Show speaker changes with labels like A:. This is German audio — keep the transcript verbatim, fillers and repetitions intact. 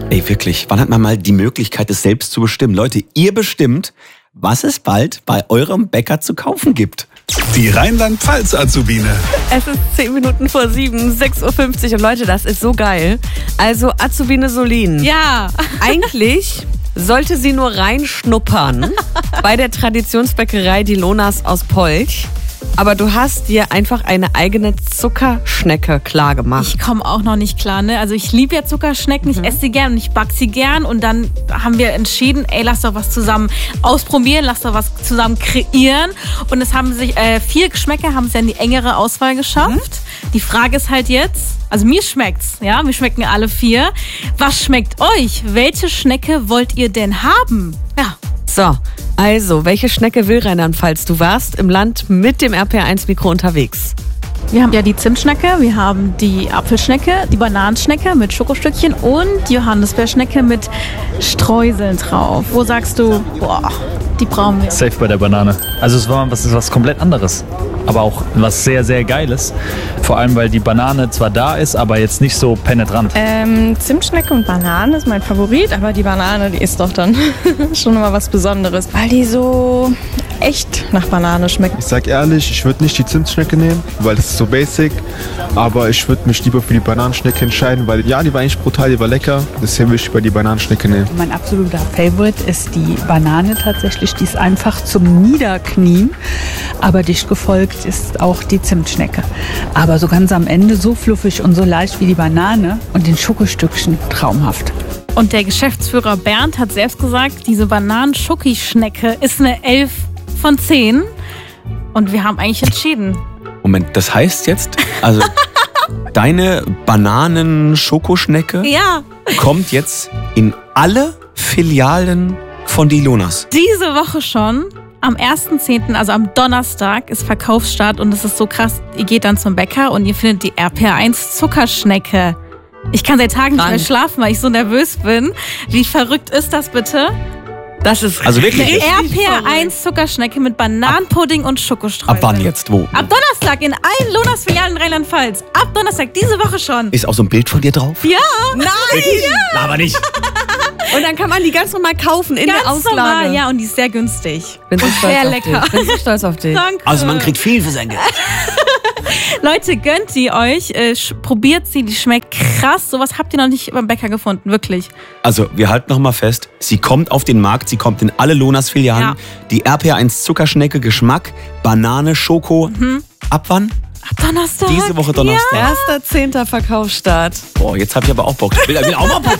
A: Ey, wirklich, wann hat man mal die Möglichkeit, es selbst zu bestimmen? Leute, ihr bestimmt, was es bald bei eurem Bäcker zu kaufen gibt.
B: Die Rheinland-Pfalz-Azubine.
C: Es ist zehn Minuten vor sieben, sechs Uhr fünfzig und Leute, das ist so geil. Also Azubine Solin.
D: Ja.
C: Eigentlich sollte sie nur reinschnuppern bei der Traditionsbäckerei Die Lonas aus Polch. Aber du hast dir einfach eine eigene Zuckerschnecke klar gemacht.
D: Ich komme auch noch nicht klar, ne? Also ich liebe ja Zuckerschnecken, ich esse sie gern und ich backe sie gern. Und dann haben wir entschieden, ey, lass doch was zusammen ausprobieren, lass doch was zusammen kreieren. Und es haben sich äh, vier Geschmäcker, haben es ja in die engere Auswahl geschafft. Mhm. Die Frage ist halt jetzt, also mir schmeckt's, ja, mir schmecken alle vier. Was schmeckt euch? Welche Schnecke wollt ihr denn haben? Ja.
C: So, also, welche Schnecke will Rheinland-Pfalz? Du warst im Land mit dem R P R eins Mikro unterwegs.
D: Wir haben ja die Zimtschnecke, wir haben die Apfelschnecke, die Bananenschnecke mit Schokostückchen und die Johannisbeerschnecke mit Streuseln drauf. Wo sagst du, boah, die brauchen wir?
E: Safe bei der Banane. Also es war was, was komplett anderes, aber auch was sehr, sehr Geiles. Vor allem, weil die Banane zwar da ist, aber jetzt nicht so penetrant.
F: Ähm, Zimtschnecke und Banane ist mein Favorit, aber die Banane, die ist doch dann schon immer was Besonderes, weil die so echt nach Banane schmeckt.
G: Ich sag ehrlich, ich würde nicht die Zimtschnecke nehmen, weil das ist so basic. Aber ich würde mich lieber für die Bananenschnecke entscheiden, weil ja, die war eigentlich brutal, die war lecker. Deswegen würde ich bei die Bananenschnecke nehmen.
H: Mein absoluter Favorite ist die Banane tatsächlich. Die ist einfach zum Niederknien. Aber dicht gefolgt ist auch die Zimtschnecke. Aber so ganz am Ende so fluffig und so leicht wie die Banane und den Schokostückchen traumhaft.
D: Und der Geschäftsführer Bernd hat selbst gesagt, diese Bananen-Schoki-Schnecke ist eine elf von zehn. Und wir haben eigentlich entschieden.
A: Moment, das heißt jetzt, also deine Bananen-Schokoschnecke
D: Ja.
A: kommt jetzt in alle Filialen von Die Lonas.
D: Diese Woche schon. Am ersten zehnten, also am Donnerstag, ist Verkaufsstart und es ist so krass, ihr geht dann zum Bäcker und ihr findet die R P R eins Zuckerschnecke. Ich kann seit Tagen
C: Krank.
D: nicht mehr schlafen, weil ich so nervös bin. Wie verrückt ist das bitte?
C: Das ist
A: Also wirklich?
D: Eine R P R eins Zuckerschnecke mit Bananenpudding und Schokostreusel.
A: Ab wann jetzt? Wo?
D: Ab Donnerstag in allen Lonas-Filialen in Rheinland-Pfalz. Ab Donnerstag, diese Woche schon.
A: Ist auch so ein Bild von dir drauf?
D: Ja.
C: Nein!
A: Na, aber nicht.
C: Und dann kann man die ganz normal kaufen in
D: Ganz
C: der Auslage.
D: normal, ja, und die ist sehr günstig.
C: Bin so
D: Und
C: stolz
D: sehr
C: auf
D: lecker.
C: Dich. Bin so stolz auf dich.
D: Danke.
A: Also man kriegt viel für sein Geld.
D: Leute, gönnt die euch, äh, sch- probiert sie, die schmeckt krass. Sowas habt ihr noch nicht beim Bäcker gefunden, wirklich.
A: Also wir halten noch mal fest, sie kommt auf den Markt, sie kommt in alle Lonas-Filialen.
D: Ja.
A: Die R P R eins Zuckerschnecke, Geschmack, Banane, Schoko. Ab wann?
D: Ab Donnerstag.
A: Diese Woche Donnerstag.
C: Erster zehnter Verkaufsstart.
A: Boah, jetzt habe ich aber auch Bock. Ich will, ich will auch mal Bock.